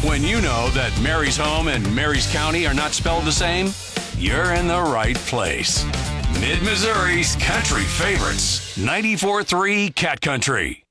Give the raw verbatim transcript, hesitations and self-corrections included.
When you know that Mary's Home and Mary's County are not spelled the same, you're in the right place. Mid-Missouri's country favorites, ninety-four point three Cat Country.